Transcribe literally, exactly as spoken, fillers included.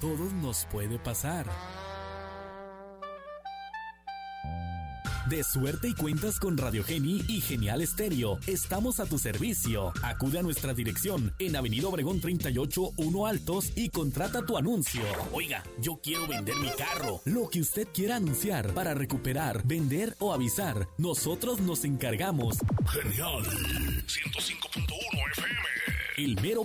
todos nos puede pasar. De suerte y cuentas con Radio Geni y Genial Estéreo. Estamos a tu servicio. Acude a nuestra dirección en Avenida Obregón treinta y ocho, uno Altos y contrata tu anuncio. Oiga, yo quiero vender mi carro. Lo que usted quiera anunciar para recuperar, vender o avisar, nosotros nos encargamos. Genial ciento cinco punto uno F M. El mero